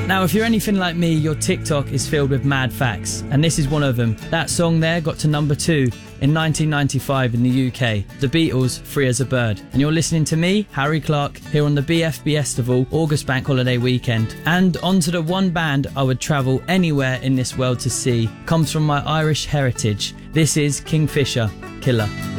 Now, if you're anything like me, your TikTok is filled with mad facts, and this is one of them. That song there got to number 2 in 1995 in the UK, The Beatles' Free as a Bird. And you're listening to me, Harry Clark, here on the BFB Festival August Bank Holiday weekend. And onto the one band I would travel anywhere in this world to see, comes from my Irish heritage. This is Kingfisher, Killer.